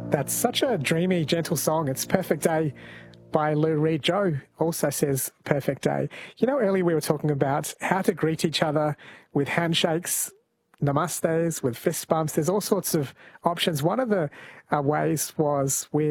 That's such a dreamy, gentle song. It's Perfect Day by Lou Reed. Joe also says perfect day. You know, earlier we were talking about how to greet each other with handshakes, namastes, with fist bumps. There's all sorts of options. One of the ways was with